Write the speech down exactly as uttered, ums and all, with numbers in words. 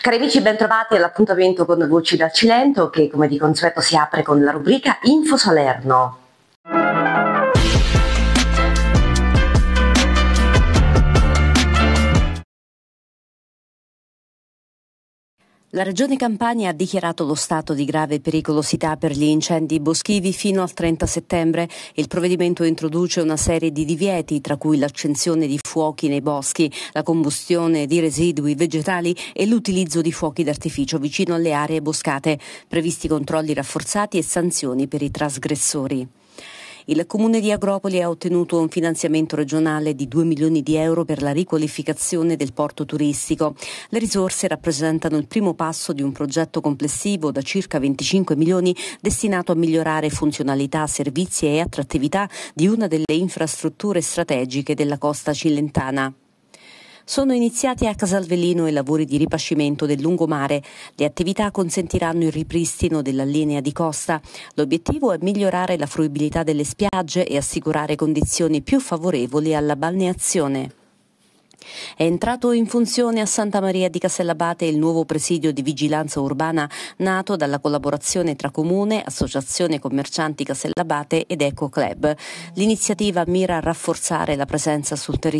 Cari amici, bentrovati all'appuntamento con Voci dal Cilento, che come di consueto si apre con la rubrica Info Salerno. La Regione Campania ha dichiarato lo stato di grave pericolosità per gli incendi boschivi fino al trenta settembre. Il provvedimento introduce una serie di divieti, tra cui l'accensione di fuochi nei boschi, la combustione di residui vegetali e l'utilizzo di fuochi d'artificio vicino alle aree boscate. Previsti controlli rafforzati e sanzioni per i trasgressori. Il Comune di Agropoli ha ottenuto un finanziamento regionale di due milioni di euro per la riqualificazione del porto turistico. Le risorse rappresentano il primo passo di un progetto complessivo da circa venticinque milioni destinato a migliorare funzionalità, servizi e attrattività di una delle infrastrutture strategiche della costa cilentana. Sono iniziati a Casalvellino i lavori di ripascimento del lungomare. Le attività consentiranno il ripristino della linea di costa. L'obiettivo è migliorare la fruibilità delle spiagge e assicurare condizioni più favorevoli alla balneazione. È entrato in funzione a Santa Maria di Castellabate il nuovo presidio di vigilanza urbana nato dalla collaborazione tra Comune, Associazione Commercianti Castellabate ed Eco Club. L'iniziativa mira a rafforzare la presenza sul territorio